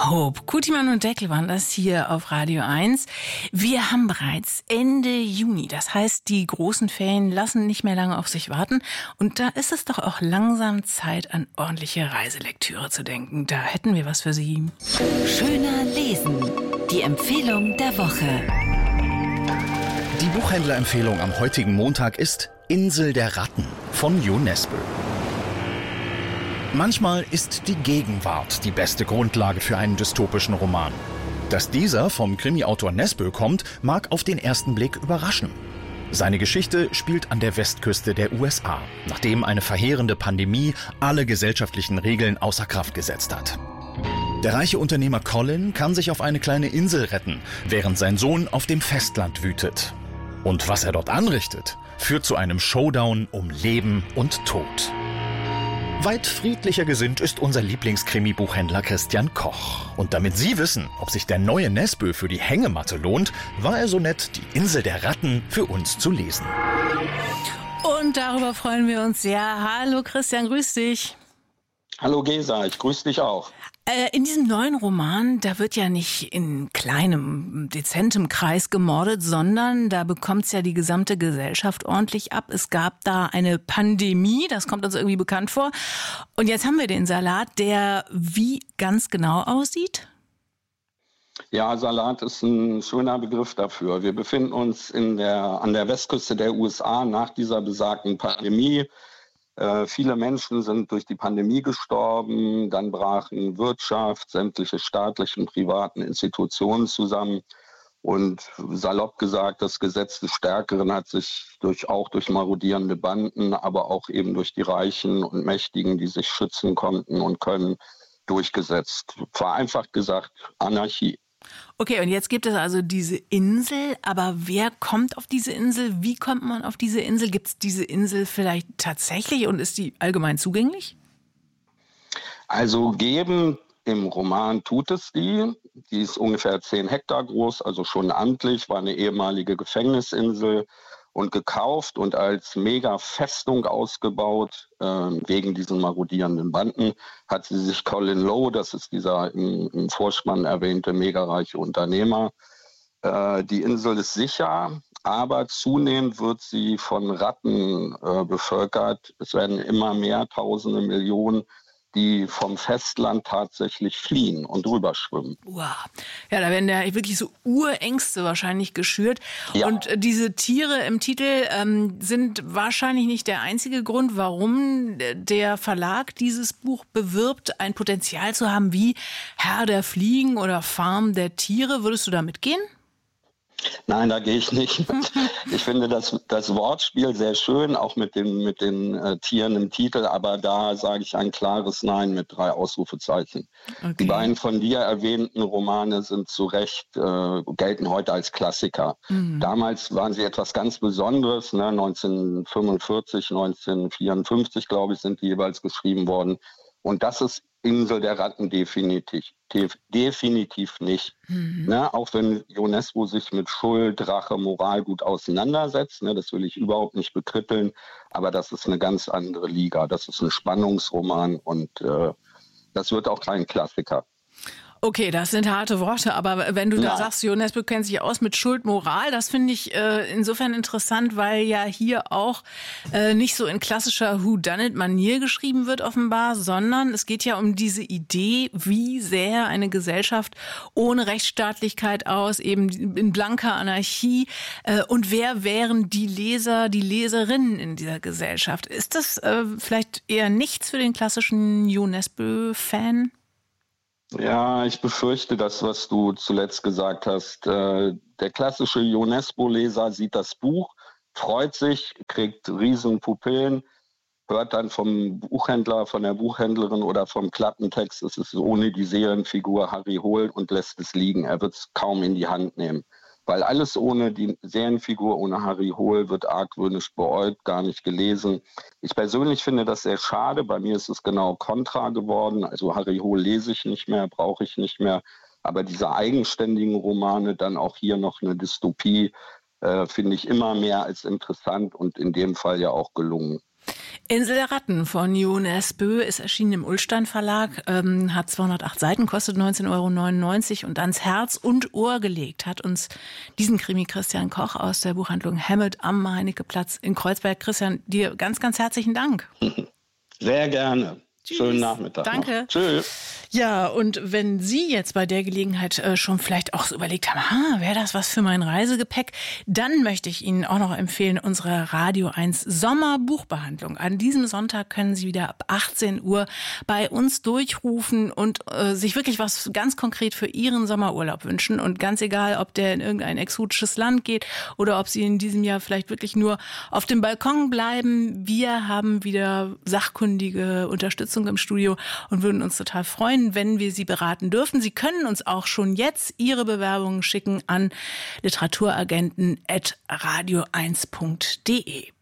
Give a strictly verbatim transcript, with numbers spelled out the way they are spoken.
Hope, Kutimann und Deckel waren das hier auf Radio eins. Wir haben bereits Ende Juni. Das heißt, die großen Ferien lassen nicht mehr lange auf sich warten. Und da ist es doch auch langsam Zeit, an ordentliche Reiselektüre zu denken. Da hätten wir was für Sie. Schöner lesen. Die Empfehlung der Woche. Die Buchhändlerempfehlung am heutigen Montag ist Insel der Ratten von Jo Nesbø. Manchmal ist die Gegenwart die beste Grundlage für einen dystopischen Roman. Dass dieser vom Krimi-Autor Nesbø kommt, mag auf den ersten Blick überraschen. Seine Geschichte spielt an der Westküste der U S A, nachdem eine verheerende Pandemie alle gesellschaftlichen Regeln außer Kraft gesetzt hat. Der reiche Unternehmer Colin kann sich auf eine kleine Insel retten, während sein Sohn auf dem Festland wütet. Und was er dort anrichtet, führt zu einem Showdown um Leben und Tod. Weit friedlicher gesinnt ist unser Lieblingskrimi-Buchhändler Christian Koch. Und damit Sie wissen, ob sich der neue Nesbø für die Hängematte lohnt, war er so nett, die Insel der Ratten für uns zu lesen. Und darüber freuen wir uns sehr. Hallo Christian, grüß dich. Hallo Gesa, ich grüße dich auch. Äh, in diesem neuen Roman, da wird ja nicht in kleinem, dezentem Kreis gemordet, sondern da bekommt's ja die gesamte Gesellschaft ordentlich ab. Es gab da eine Pandemie, das kommt uns irgendwie bekannt vor. Und jetzt haben wir den Salat, der wie ganz genau aussieht? Ja, Salat ist ein schöner Begriff dafür. Wir befinden uns in der, an der Westküste der U S A nach dieser besagten Pandemie. Äh, viele Menschen sind durch die Pandemie gestorben, dann brachen Wirtschaft, sämtliche staatlichen und privaten Institutionen zusammen und salopp gesagt, das Gesetz des Stärkeren hat sich durch, auch durch marodierende Banden, aber auch eben durch die Reichen und Mächtigen, die sich schützen konnten und können, durchgesetzt. Vereinfacht gesagt, Anarchie. Okay, und jetzt gibt es also diese Insel, aber wer kommt auf diese Insel? Wie kommt man auf diese Insel? Gibt es diese Insel vielleicht tatsächlich und ist die allgemein zugänglich? Also geben im Roman tut es die. Die ist ungefähr zehn Hektar groß, also schon amtlich, war eine ehemalige Gefängnisinsel und gekauft und als Mega-Festung ausgebaut. Äh, wegen diesen marodierenden Banden hat sie sich Colin Lowe, das ist dieser im, im Vorspann erwähnte megareiche Unternehmer. Äh, die Insel ist sicher, aber zunehmend wird sie von Ratten äh, bevölkert. Es werden immer mehr, Tausende, Millionen, die vom Festland tatsächlich fliehen und rüberschwimmen. Wow. Ja, da werden ja wirklich so Urängste wahrscheinlich geschürt. Ja. Und äh, diese Tiere im Titel ähm, sind wahrscheinlich nicht der einzige Grund, warum der Verlag dieses Buch bewirbt, ein Potenzial zu haben wie Herr der Fliegen oder Farm der Tiere. Würdest du da mitgehen? Nein, da gehe ich nicht mit. Ich finde das, das Wortspiel sehr schön, auch mit den, mit den äh, Tieren im Titel, aber da sage ich ein klares Nein mit drei Ausrufezeichen. Okay. Die beiden von dir erwähnten Romane sind zu Recht, äh, gelten heute als Klassiker. Mhm. Damals waren sie etwas ganz Besonderes, ne? neunzehnhundertfünfundvierzig, neunzehnhundertvierundfünfzig, glaube ich, sind die jeweils geschrieben worden. Und das ist Insel der Ratten definitiv, def, definitiv nicht. Mhm. Ne, auch wenn Jo Nesbø sich mit Schuld, Rache, Moral gut auseinandersetzt, ne, das will ich überhaupt nicht bekritteln, aber das ist eine ganz andere Liga. Das ist ein Spannungsroman und äh, das wird auch kein Klassiker. Okay, das sind harte Worte, aber wenn du ja. da sagst, Jo Nesbø kennt sich aus mit Schuld, Moral, das finde ich äh, insofern interessant, weil ja hier auch äh, nicht so in klassischer Whodunit-Manier geschrieben wird offenbar, sondern es geht ja um diese Idee, wie sähe eine Gesellschaft ohne Rechtsstaatlichkeit aus, eben in blanker Anarchie äh, und wer wären die Leser, die Leserinnen in dieser Gesellschaft? Ist das äh, vielleicht eher nichts für den klassischen Jo Nesbø-Fan? Ja, ich befürchte das, was du zuletzt gesagt hast. Äh, der klassische Jo Nesbø-Leser sieht das Buch, freut sich, kriegt riesen Pupillen, hört dann vom Buchhändler, von der Buchhändlerin oder vom Klappentext, es ist ohne die Serienfigur Harry Hole und lässt es liegen. Er wird es kaum in die Hand nehmen. Weil alles ohne die Serienfigur, ohne Harry Hole, wird argwöhnisch beäugt, gar nicht gelesen. Ich persönlich finde das sehr schade. Bei mir ist es genau kontra geworden. Also Harry Hole lese ich nicht mehr, brauche ich nicht mehr. Aber diese eigenständigen Romane, dann auch hier noch eine Dystopie, äh, finde ich immer mehr als interessant und in dem Fall ja auch gelungen. Insel der Ratten von Jo Nesbø ist erschienen im Ullstein Verlag, ähm, hat zweihundertacht Seiten, kostet neunzehn Euro neunundneunzig und ans Herz und Ohr gelegt hat uns diesen Krimi Christian Koch aus der Buchhandlung Hammett am Meinecke-Platz in Kreuzberg. Christian, dir ganz, ganz herzlichen Dank. Sehr gerne. Tschüss. Schönen Nachmittag. Danke. Noch. Tschüss. Ja, und wenn Sie jetzt bei der Gelegenheit äh, schon vielleicht auch so überlegt haben, wäre das was für mein Reisegepäck, dann möchte ich Ihnen auch noch empfehlen, unsere Radio eins Sommerbuchbehandlung. An diesem Sonntag können Sie wieder ab achtzehn Uhr bei uns durchrufen und äh, sich wirklich was ganz konkret für Ihren Sommerurlaub wünschen. Und ganz egal, ob der in irgendein exotisches Land geht oder ob Sie in diesem Jahr vielleicht wirklich nur auf dem Balkon bleiben. Wir haben wieder sachkundige Unterstützung im Studio und würden uns total freuen, wenn wir Sie beraten dürfen. Sie können uns auch schon jetzt Ihre Bewerbungen schicken an literaturagenten at radio eins punkt de.